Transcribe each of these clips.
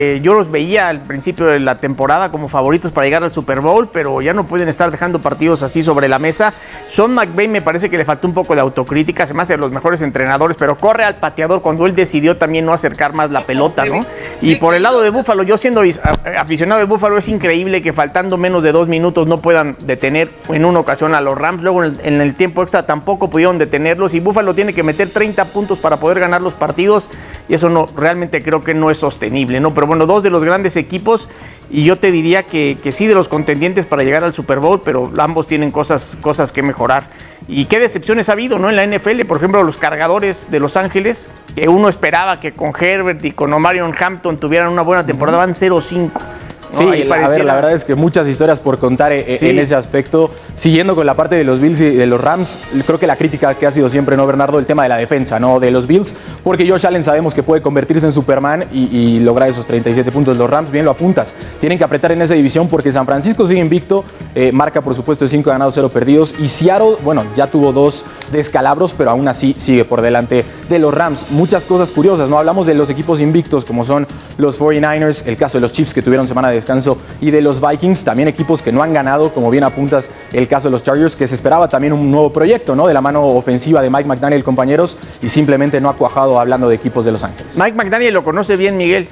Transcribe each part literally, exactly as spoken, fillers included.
Eh, yo los veía al principio de la temporada como favoritos para llegar al Super Bowl, pero ya no pueden estar dejando partidos así sobre la mesa. Sean McVay me parece que le faltó un poco de autocrítica, se me hace de los mejores entrenadores, pero corre al pateador cuando él decidió también no acercar más la pelota, ¿no? Y por el lado de Buffalo, yo siendo aficionado de Buffalo, es increíble que faltando menos de dos minutos no puedan detener en una ocasión a los Rams, luego en el, en el tiempo extra tampoco pudieron detenerlos, y Buffalo tiene que meter treinta puntos para poder ganar los partidos, y eso no, realmente creo que no es sostenible, ¿no? Pero bueno, dos de los grandes equipos, y yo te diría que, que sí de los contendientes para llegar al Super Bowl, pero ambos tienen cosas, cosas que mejorar. Y qué decepciones ha habido, ¿no? En la N F L, por ejemplo, los Cargadores de Los Ángeles, que uno esperaba que con Herbert y con Omarion Hampton tuvieran una buena temporada, van cero cinco. ¿No? Sí, a ver, la verdad es que muchas historias por contar eh, sí. en ese aspecto. Siguiendo con la parte de los Bills y de los Rams, creo que la crítica que ha sido siempre, ¿no, Bernardo? El tema de la defensa, ¿no? De los Bills, porque Josh Allen sabemos que puede convertirse en Superman y, y lograr esos treinta y siete puntos. Los Rams, bien lo apuntas, tienen que apretar en esa división porque San Francisco sigue invicto, eh, marca por supuesto cinco ganados, cero perdidos, y Seattle, bueno, ya tuvo dos descalabros, pero aún así sigue por delante de los Rams. Muchas cosas curiosas, ¿no? Hablamos de los equipos invictos como son los cuarenta y nueve ers, el caso de los Chiefs que tuvieron semana de descanso, y de los Vikings, también equipos que no han ganado, como bien apuntas, el caso de los Chargers, que se esperaba también un nuevo proyecto, ¿no? De la mano ofensiva de Mike McDaniel, compañeros, y simplemente no ha cuajado, hablando de equipos de Los Ángeles. Mike McDaniel lo conoce bien, Miguel.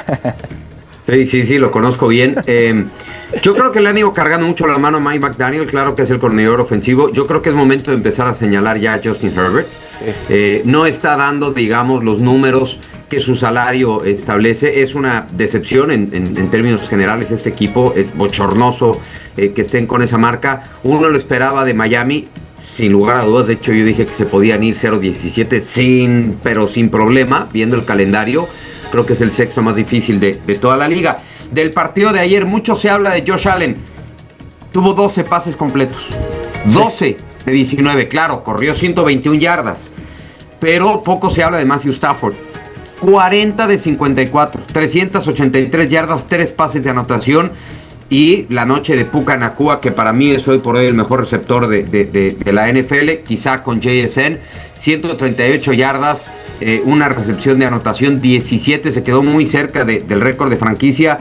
Sí, sí, sí, lo conozco bien. Eh, yo creo que le han ido cargando mucho la mano a Mike McDaniel, claro que es el coordinador ofensivo. Yo creo que es momento de empezar a señalar ya a Justin Herbert. Sí. Eh, no está dando, digamos, los números que su salario establece. Es una decepción en, en, en términos generales este equipo. Es bochornoso eh, que estén con esa marca. Uno lo esperaba de Miami, sin lugar a dudas. De hecho, yo dije que se podían ir cero diecisiete sin, pero sin problema, viendo el calendario. Creo que es el sexto más difícil de, de toda la liga. Del partido de ayer, mucho se habla de Josh Allen. Tuvo doce pases completos. doce sí. de diecinueve. Claro, corrió ciento veintiuna yardas. Pero poco se habla de Matthew Stafford. cuarenta de cincuenta y cuatro. trescientas ochenta y tres yardas, tres pases de anotación. Y la noche de Puka Nacua, que para mí es hoy por hoy el mejor receptor de, de, de, de la N F L, quizá con J S N. ciento treinta y ocho yardas, eh, una recepción de anotación, diecisiete. Se quedó muy cerca de, del récord de franquicia.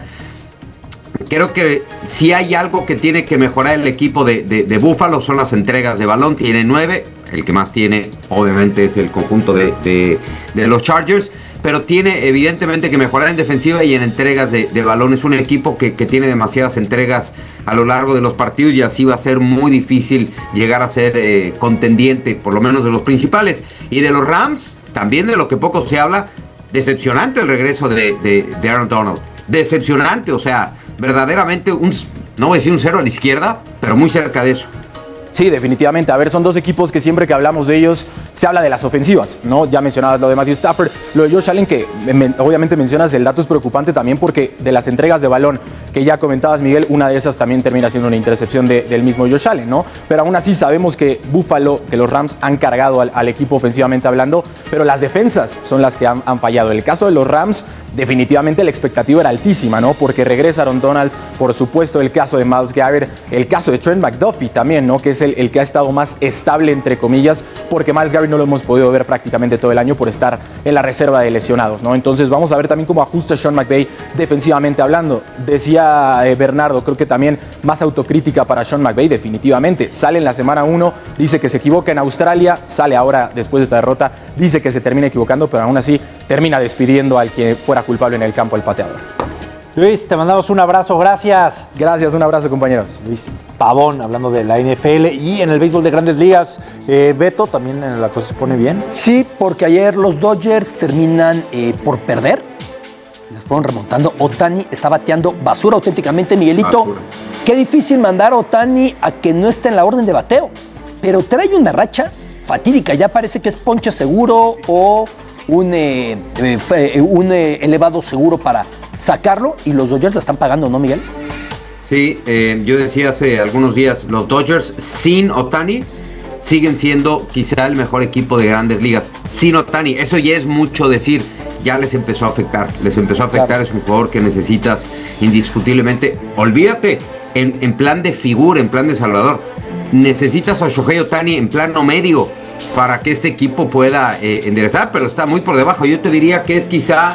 Creo que si hay algo que tiene que mejorar el equipo de, de, de Buffalo son las entregas de balón. Tiene nueve. El que más tiene, obviamente, es el conjunto de, de, de los Chargers. Pero tiene evidentemente que mejorar en defensiva y en entregas de, de balón. Es un equipo que, que tiene demasiadas entregas a lo largo de los partidos, y así va a ser muy difícil llegar a ser eh, contendiente, por lo menos de los principales. Y de los Rams, también de lo que poco se habla, decepcionante el regreso de, de, de Aaron Donald. Decepcionante, o sea, verdaderamente un, no voy a decir un cero a la izquierda, pero muy cerca de eso. Sí, definitivamente. A ver, son dos equipos que siempre que hablamos de ellos se habla de las ofensivas, ¿no? Ya mencionabas lo de Matthew Stafford, lo de Josh Allen, que me, obviamente mencionas, el dato es preocupante también porque de las entregas de balón que ya comentabas, Miguel, una de esas también termina siendo una intercepción de, del mismo Josh Allen, ¿no? Pero aún así sabemos que Buffalo, que los Rams han cargado al, al equipo ofensivamente hablando, pero las defensas son las que han, han fallado. En el caso de los Rams, definitivamente la expectativa era altísima, ¿no? Porque regresa Aaron Donald, por supuesto el caso de Myles Garrett, el caso de Trent McDuffie también, ¿no? Que es el, el que ha estado más estable, entre comillas, porque Myles Garrett no lo hemos podido ver prácticamente todo el año por estar en la reserva de lesionados, ¿no? Entonces vamos a ver también cómo ajusta Sean McVay defensivamente hablando. Decía eh, Bernardo, creo que también más autocrítica para Sean McVay, definitivamente. Sale en la semana uno, dice que se equivoca en Australia, sale ahora después de esta derrota, dice que se termina equivocando, pero aún así termina despidiendo al que fuera culpable en el campo, el pateador. Luis, te mandamos un abrazo, gracias. Gracias, un abrazo, compañeros. Luis Pavón, hablando de la N F L y en el béisbol de Grandes Ligas. Eh, Beto, ¿también la cosa se pone bien? Sí, porque ayer los Dodgers terminan eh, por perder. Les fueron remontando. Ohtani está bateando basura auténticamente, Miguelito. Basura. Qué difícil mandar a Ohtani a que no esté en la orden de bateo. Pero trae una racha fatídica. Ya parece que es ponche seguro o un, eh, eh, un eh, elevado seguro para sacarlo, y los Dodgers la están pagando, ¿no, Miguel? Sí, eh, yo decía hace algunos días, los Dodgers sin Ohtani siguen siendo quizá el mejor equipo de Grandes Ligas. Sin Ohtani, eso ya es mucho decir, ya les empezó a afectar, les empezó a afectar, claro. Es un jugador que necesitas indiscutiblemente. Olvídate, en, en plan de figura, en plan de salvador, necesitas a Shohei Ohtani en plano medio para que este equipo pueda eh, enderezar, pero está muy por debajo. Yo te diría que es quizá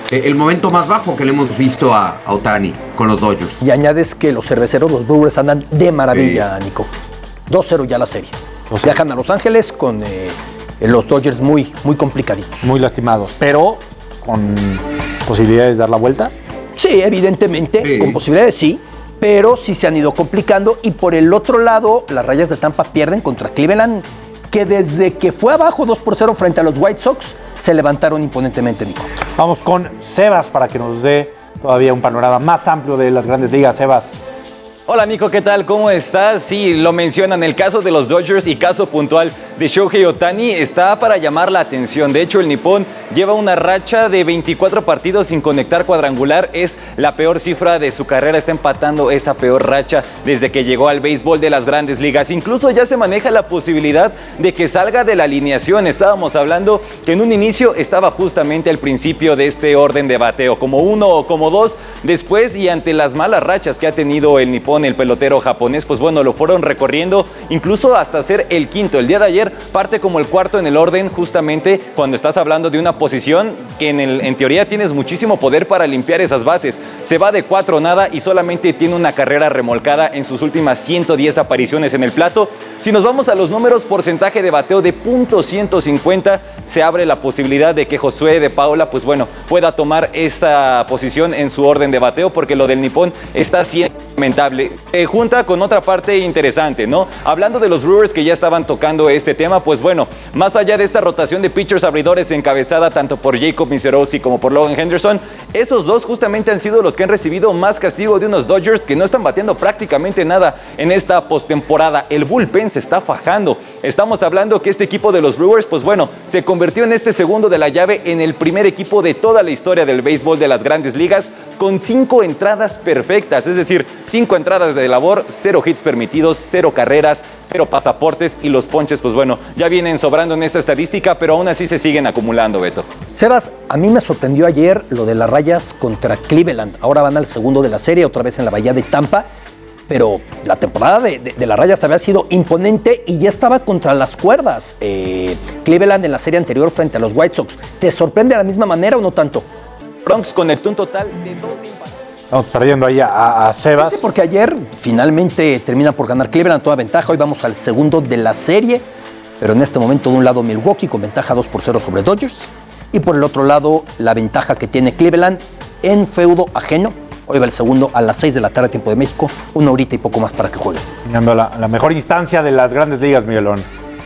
eh, el momento más bajo que le hemos visto a, a Ohtani con los Dodgers. Y añades que los cerveceros, los Brewers, andan de maravilla, sí. Nico. dos cero ya la serie. O sea, viajan a Los Ángeles con eh, los Dodgers muy, muy complicaditos. Muy lastimados, pero con posibilidades de dar la vuelta. Sí, evidentemente, sí. Con posibilidades sí, pero sí se han ido complicando. Y por el otro lado, las Rayas de Tampa pierden contra Cleveland, que desde que fue abajo dos por cero frente a los White Sox, se levantaron imponentemente, Nico. Vamos con Sebas para que nos dé todavía un panorama más amplio de las Grandes Ligas. Sebas. Hola Nico, ¿qué tal? ¿Cómo estás? Sí, lo mencionan, el caso de los Dodgers y caso puntual de Shohei Ohtani está para llamar la atención. De hecho, el nipón lleva una racha de veinticuatro partidos sin conectar cuadrangular. Es la peor cifra de su carrera. Está empatando esa peor racha desde que llegó al béisbol de las Grandes Ligas. Incluso ya se maneja la posibilidad de que salga de la alineación. Estábamos hablando que en un inicio estaba justamente al principio de este orden de bateo, como uno o como dos. Después, y ante las malas rachas que ha tenido el nipón, el pelotero japonés, pues bueno, lo fueron recorriendo incluso hasta ser el quinto. El día de ayer parte como el cuarto en el orden, justamente cuando estás hablando de una posición que en, el, en teoría tienes muchísimo poder para limpiar esas bases. Se va de cuatro nada y solamente tiene una carrera remolcada en sus últimas ciento diez apariciones en el plato. Si nos vamos a los números, porcentaje de bateo de punto ciento cincuenta, se abre la posibilidad de que Josué de Paula, pues bueno, pueda tomar esa posición en su orden de bateo, porque lo del nipón está siendo lamentable. Eh, junta con otra parte interesante, ¿no? Hablando de los Brewers que ya estaban tocando este tema, pues bueno, más allá de esta rotación de pitchers abridores encabezada tanto por Jacob Misiorowski como por Logan Henderson, esos dos justamente han sido los que han recibido más castigo de unos Dodgers que no están bateando prácticamente nada en esta postemporada. El bullpen se está fajando. Estamos hablando que este equipo de los Brewers, pues bueno, se convirtió en este segundo de la llave en el primer equipo de toda la historia del béisbol de las Grandes Ligas con cinco entradas perfectas, es decir, cinco entradas de labor, cero hits permitidos, cero carreras, cero pasaportes, y los ponches, pues bueno, ya vienen sobrando en esta estadística, pero aún así se siguen acumulando, Beto. Sebas, a mí me sorprendió ayer lo de las Rayas contra Cleveland. Ahora van al segundo de la serie, otra vez en la Bahía de Tampa, pero la temporada de, de, de las Rayas había sido imponente y ya estaba contra las cuerdas. Eh, Cleveland en la serie anterior frente a los White Sox. ¿Te sorprende de la misma manera o no tanto? Bronx conectó un total de dos empates. Estamos perdiendo ahí a, a Sebas. Sí, porque ayer finalmente termina por ganar Cleveland, toda ventaja. Hoy vamos al segundo de la serie, pero en este momento de un lado Milwaukee con ventaja dos por cero sobre Dodgers, y por el otro lado la ventaja que tiene Cleveland en feudo ajeno. Hoy va el segundo a las seis de la tarde, tiempo de México, una horita y poco más para que juegue. Llegando a la, la mejor instancia de las Grandes Ligas, Miguelón.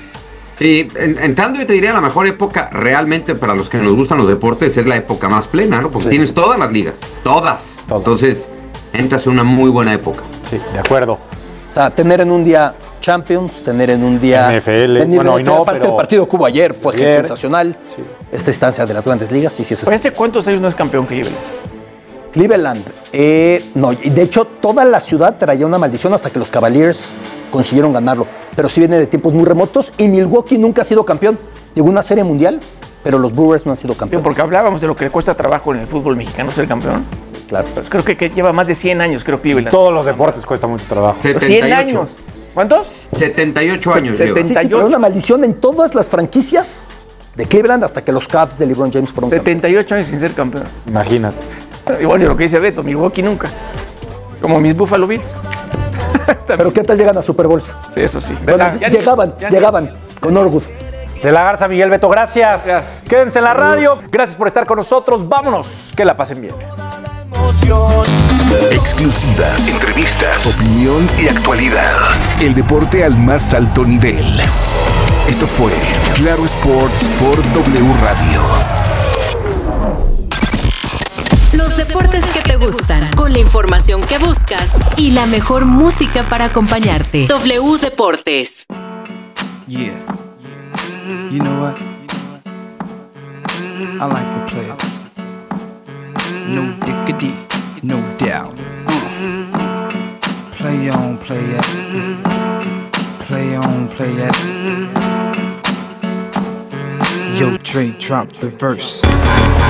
Sí, en, entrando yo te diría la mejor época realmente para los que nos gustan los deportes es la época más plena, ¿no? Porque sí, tienes todas las ligas, todas. todas. Entonces, entras en una muy buena época. Sí, de acuerdo. O sea, tener en un día Champions, tener en un día N F L, tener, bueno, hoy no, aparte pero el partido que hubo ayer fue ayer, sensacional. Sí. Esta instancia de las Grandes Ligas, sí, sí es. ¿Hace cuántos años no es campeón Cleveland? Cleveland, eh, no, de hecho toda la ciudad traía una maldición hasta que los Cavaliers consiguieron ganarlo, pero sí viene de tiempos muy remotos, y Milwaukee nunca ha sido campeón. Llegó a una serie mundial, pero los Brewers no han sido campeones. Porque hablábamos de lo que le cuesta trabajo en el fútbol mexicano ser campeón. Sí, claro. Pues creo que, que lleva más de cien años, creo, Cleveland. Todos los deportes cuesta mucho trabajo. setenta y ocho. cien años. ¿Cuántos? setenta y ocho años. setenta y ocho. Sí, sí, pero una maldición en todas las franquicias de Cleveland hasta que los Cavs de LeBron James fueron setenta y ocho años sin ser campeón. Imagínate. Y bueno, lo que dice Beto, Milwaukee nunca. Como mis Buffalo Bills. Pero ¿qué tal llegan a Super Bowls? Sí, eso sí. Bueno, Ya, ya llegaban, ya llegaban con Norwood. De la Garza, Miguel Beto, gracias. Gracias. Quédense en la radio. Gracias por estar con nosotros. Vámonos. Que la pasen bien. Exclusivas, entrevistas, opinión y actualidad. El deporte al más alto nivel. Esto fue Claro Sports por W Radio. Los deportes que te gustan, con la información que buscas y la mejor música para acompañarte. W Deportes. Yeah. You know what? I like the players. No diggity, no doubt. Uh. Play on, play it. Play on, play it. Yo, Dre, drop the verse.